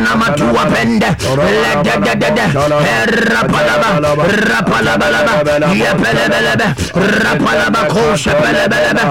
Namatua Pende, Rapalaba, Yapelebelebe, Rapalaba, Kosha Pelebelebe,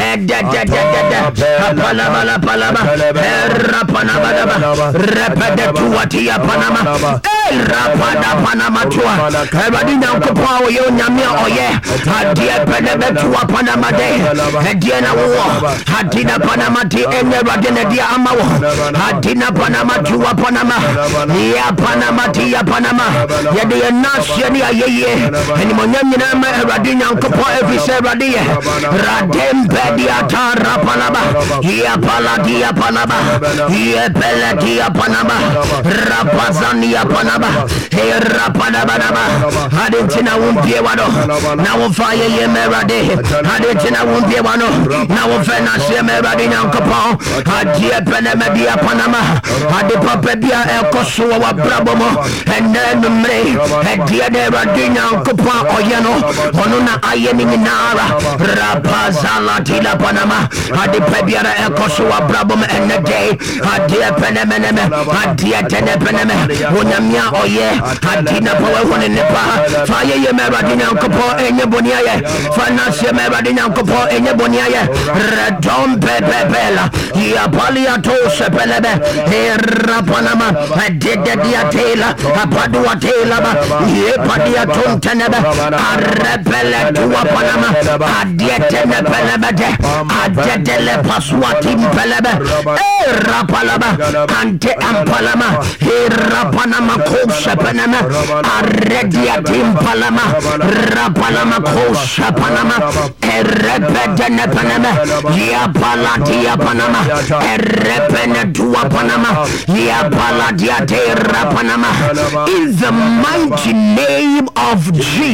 Palaba, Rapanaba, Repedetuatia Panama, Rapada Panama Tua, Evadina Kupa, Yonamia Oye, Hadia Penebetua Panama Day, Hadiana War, Hadina Panama T, and Radina Dia Amawa, Hadina Panama Tua Panama, Ya Panama Tia Panama, Yadia Nasia Ye, and Monamina Radina Kupa, every Seradia, Radem Pediata Rapalaba, Ya Paladia Panama, Ya Pelatia Panama, Rapazania Panama, Hey Rapanaba, Haditina Wumpiewano, now fire Yemerade, Haditina Wumpiewano, now Fenas Yemeradina Copo, Hadia Penemedia Panama, Hadipapia El Kosoa Brabomo, and then May, Hadia de Radina Copa Oyano, Honuna Ayeminara, Rapazala Tila Panama, Hadipabia El Kosoa Brabom and the day, Hadia Penemeneme, Hadia Tenepeneme, Unamia Oye, Hadina Power in Nepa, Fire Yemeradina Copo and Yabonia, Fanas Yemeradina Copo and Yabonia, Redom Bebela, Yapalia Tosa Pelebe, Rapanama, I did the Diatela, Apadua Telaba, Yepadia Tontanaba, Arepele to Panama, Adietene Pelebede, Adetele Paswatim Pelebe, Rapalaba, Ante Ampalama, Rapanama Kosa Panama, Arediatim Palama, Rapalama Kosa Panama, Erepedene Panama, Yapalatia Panama, Erepene Tua Panama, Yapalatia Terra Panama, in the mighty name of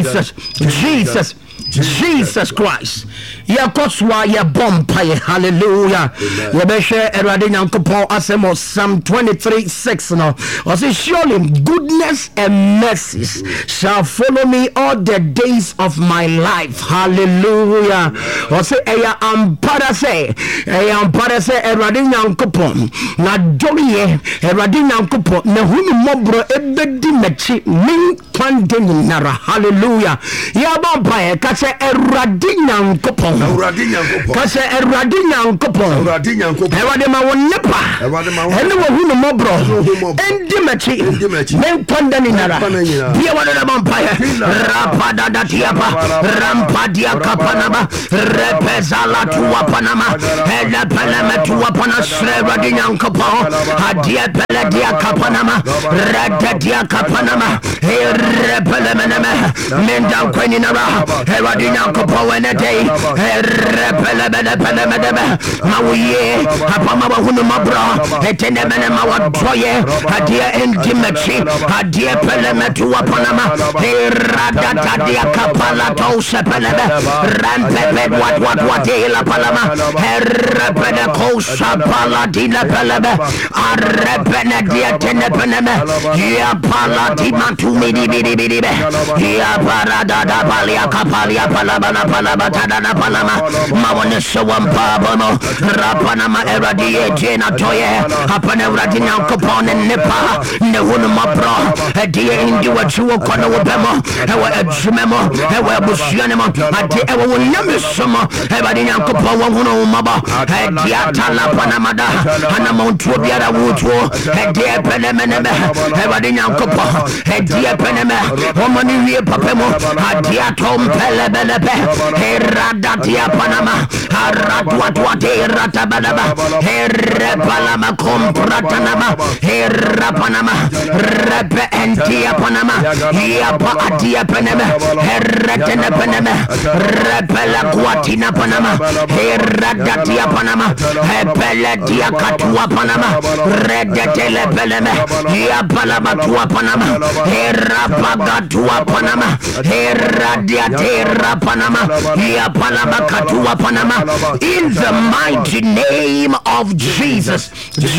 Jesus Christ. Yakoswa ya bompa, hallelujah. Yabeshe erade nyankopon asemo Psalm 23:6 no. I say surely goodness and mercies shall follow me all the days of my life. Hallelujah. I say eya ampara se erade nyankopon na doriye erade nyankopon na hunu mobro ebedi mechi min kwande nara. Hallelujah. Ya bompa ka se erade nyankopon Kase erade nyankopon erade ma wonepa ene wo hunu mobro endi mechi men kwanda ni nara bia wada na vampire rapada da tiapa rampadia kapanama repezala tuwa panama ele peleme tuwa pana erade nyankopon hadia peledia kapanama rededia kapanama repelemeneme menda kweni nara erade nyankopon ene day repelebele mawuye apama hunu mabra etenemene mawadroye hadia intimacy hadia pelemetu wapanama irada tadia kapala tose pelebe rampepe what ila palama repele kosa paladina pelebe arepene dia tenepeneme ya paladima tumidi ya parada da balia kapalia palaba tadana palama mawone sowampa bono rapanama eradie jena toye apane radina kopone nepa ne hunu mapro edie indi wachuo kono wobemo ewe ejumemo ewe busianemo ati ewe wonyamisomo eradina kopone hunu maba edia tala panama da ana montuo biara wutuo edie penemeneme eradina kopone edie peneme omani wie papemo adia tompelebelebe Radatia Panama, Haradwatwate Ratabanaba, Herepalama Compratanama, Herapanama, Repe Antia Panama, Yapa Atia Panama, Heretena Panama, Repela Quatina Panama, Heradatia Panama, Hepeletia Catua Panama, Redetele Peleme, Yapalama Tua Panama, Rabagatua Panama, Heradiatera Panama, Yapalama Katua Panama, in the mighty name of Jesus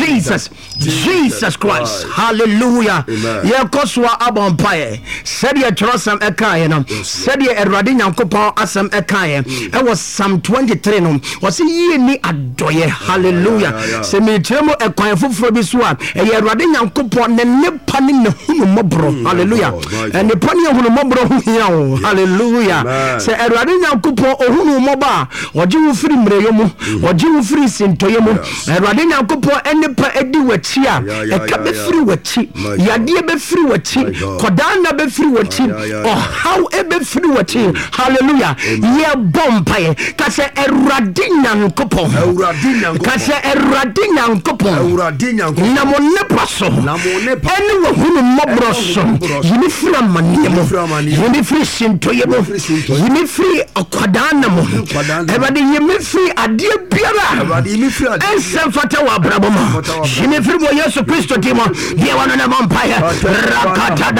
Christ. Hallelujah. Yakoswa Abompaye, said your Trosam Ekayan, said your Eradina Coupon Asam Ekayan. It was Psalm 23. Was he ni adoye? Hallelujah. Semitemo Ekayan Fufrobiswa, a Eradina Coupon, the Nipanin Mobro. Hallelujah. And the Pania Mobro. Hallelujah. Say Eradina Coupon Ohunu Moba, or Jimu Free Mreyomo, or Jimu Free Sintoyemo, Eradina Coupon and the Edi Wachia, a Kabe Free Wachi, Yadia be free wachi, Kodana be free wachi, or how ebe free wachi. Hallelujah. Ye bompaye, Kase Eradina Coupon, Kase Eradina Coupon, Namone Paso, anyone who Mobroso, Unifra Maniamo, Unifree Sintoyemo, Unifree Okwadanamo, Everybody Yemifree Adia Biara, and Sanfatawa Braboma, Unifree Yesu Christo Timo, Yawana Vampire, Rakata.